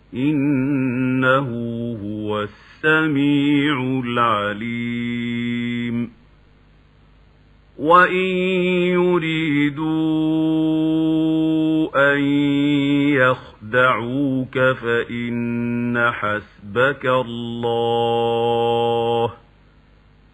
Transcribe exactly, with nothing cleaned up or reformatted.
إنه هو السميع العليم وإن يريدوا أن يخدعوك فإن حسبك الله